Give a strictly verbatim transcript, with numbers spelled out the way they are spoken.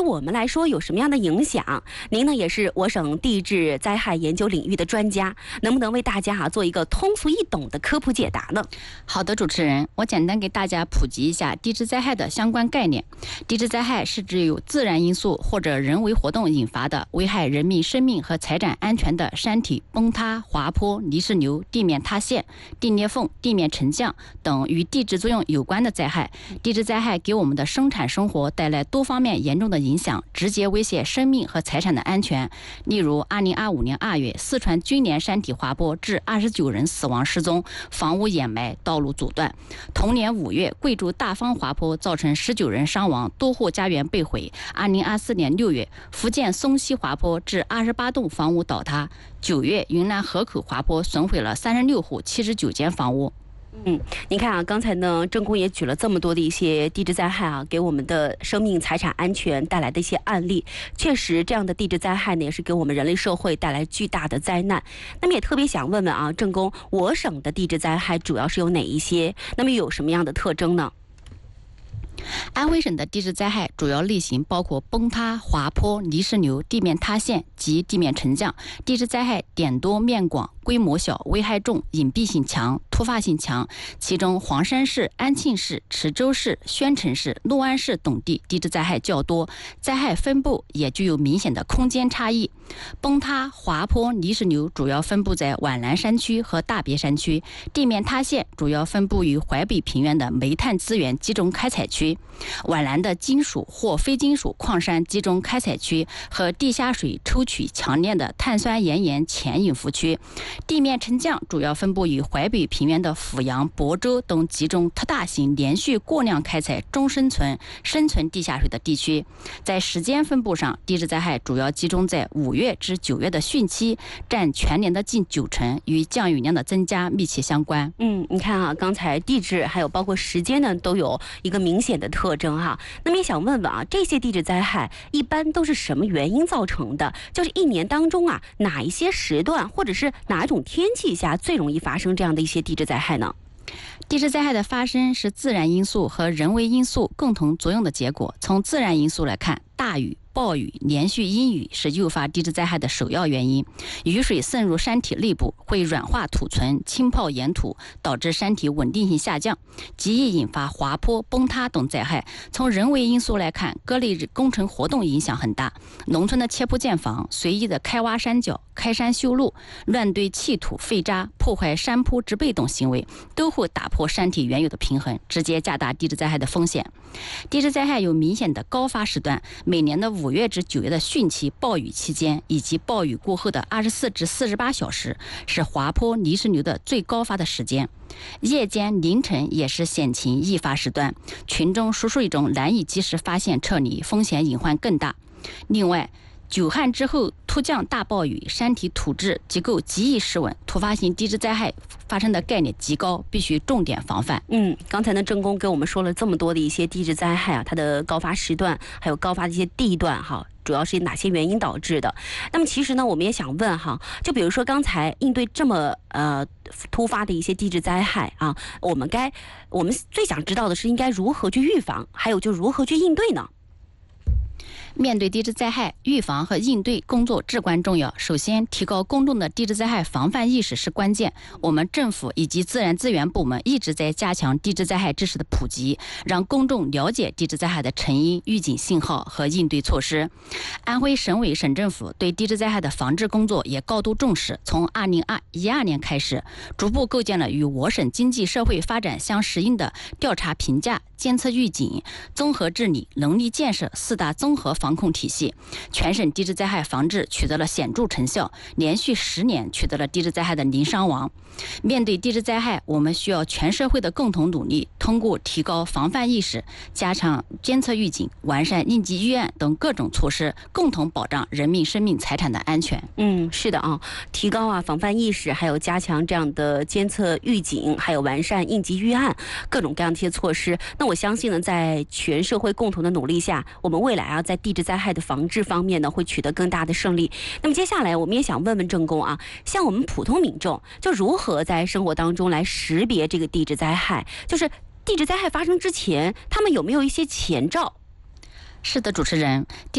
我们来说有什么样的影响？您呢也是我省地质灾害研究领域的专家，能不能为大家啊做一个通俗易懂的科普解答呢？ 好的，主持人，我简单给大家普及一下地质灾害的相关概念。地质灾害是指由自然因素或者人为活动引发的危害人民生命和财产安全的山体崩塌、滑坡、泥石流、地面塌陷、地裂缝、地面沉降等与地质作用有关的灾害。地质灾害给我们的生产生活带来多方面严重的影响，直接威胁生命和财产的安全。例如二零二五年二月，四川钧连山体滑坡致二十九人死亡失踪，房屋掩埋，道路阻断。同年五月，贵州大方滑坡造成十九人伤亡，多户家园被毁。二零二四年六月，福建松溪滑坡致二十八栋房屋倒塌。九月，云南河口滑坡损毁了三十六户七十九间房屋。 嗯，你看啊，刚才呢，郑工也举了这么多的一些地质灾害啊，给我们的生命财产安全带来的一些案例。确实，这样的地质灾害呢，也是给我们人类社会带来巨大的灾难。那么也特别想问问啊，郑工，我省的地质灾害主要是有哪一些？那么有什么样的特征呢？ 安徽省的地质灾害主要类型包括崩塌、滑坡、泥石流、地面塌陷及地面沉降。地质灾害点多面广，规模小，危害重，隐蔽性强，突发性强。其中黄山市、安庆市、池州市、宣城市、六安市等地地质灾害较多，灾害分布也具有明显的空间差异。崩塌、滑坡、泥石流主要分布在皖南山区和大别山区，地面塌陷主要分布于淮北平原的煤炭资源集中开采区，皖南的金属或非金属矿山集中开采区和地下水抽取强烈的碳酸盐盐潜引伏区。地面沉降主要分布于淮北平原的阜阳、亳州等集中特大型连续过量开采中深层深层地下水的地区。在时间分布上，地质灾害主要集中在五月至九月的汛期，占全年的近九成，与降雨量的增加密切相关。 嗯，你看啊，刚才地质还有包括时间呢，都有一个明显的特征哈。那么也想问问啊，这些地质灾害一般都是什么原因造成的？就是一年当中啊，哪一些时段或者是哪一种天气下最容易发生这样的一些地质灾害呢？ 地质灾害的发生是自然因素和人为因素共同作用的结果。从自然因素来看，大雨、暴雨、连续阴雨是诱发地质灾害的首要原因。雨水渗入山体内部，会软化土层、浸泡岩土，导致山体稳定性下降，极易引发滑坡、崩塌等灾害。从人为因素来看，各类工程活动影响很大。农村的切铺建房、随意的开挖山脚、开山修路、乱堆弃土废渣、破坏山坡植被等行为，都会打破山体原有的平衡，直接加大地质灾害的风险。地质灾害有明显的高发时段，每年的五月至九月的汛期暴雨期间，以及暴雨过后的二十四至四十八小时，是滑坡、泥石流的最高发的时间。夜间、凌晨也是险情易发时段，群众输入一种难以及时发现撤离，风险隐患更大。另外，久旱之后突降大暴雨，山体土质结构极易失稳，突发性地质灾害发生的概率极高，必须重点防范。 嗯，刚才呢，郑工给我们说了这么多的一些地质灾害啊，它的高发时段，还有高发的一些地段哈。主要是哪些原因导致的？那么其实呢，我们也想问哈，就比如说刚才应对这么呃突发的一些地质灾害啊，我们该我们最想知道的是应该如何去预防，还有就如何去应对呢？ 面对地质灾害，预防和应对工作至关重要。首先，提高公众的地质灾害防范意识是关键。我们政府以及自然资源部门一直在加强地质灾害知识的普及，让公众了解地质灾害的成因、预警信号和应对措施。安徽省委省政府对地质灾害的防治工作也高度重视。从二零一二年开始，逐步构建了与我省经济社会发展相适应的调查评价、监测预警、综合治理、能力建设四大综合防控体系，全省地质灾害防治取得了显著成效，连续十年取得了地质灾害的零伤亡。面对地质灾害，我们需要全社会的共同努力，通过提高防范意识、加强监测预警、完善应急预案等各种措施，共同保障人民生命财产的安全。 嗯，是的啊，提高啊防范意识，还有加强这样的监测预警，还有完善应急预案，各种各样的一些措施。那我相信呢，在全社会共同的努力下，我们未来啊，在地质灾害的防治方面呢，会取得更大的胜利。那么接下来，我们也想问问郑工啊，像我们普通民众，就如何在生活当中来识别这个地质灾害？就是地质灾害发生之前，他们有没有一些前兆？ 是的，主持人。